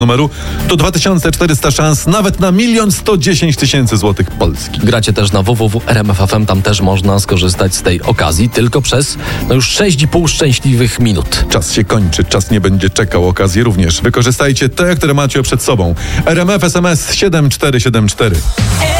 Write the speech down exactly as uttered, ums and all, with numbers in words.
numeru to dwa tysiące czterysta szans nawet na milion sto dziesięć tysięcy złotych polskich. Gracie też na w w w kropka r m f kropka f m, tam też można skorzystać z tej okazji, tylko przez no już sześć i pół szczęśliwych minut. Czas się kończy, czas nie będzie czekał, okazję również. Wykorzystajcie te, które macie przed sobą. R M F S M S siedem cztery siedem cztery.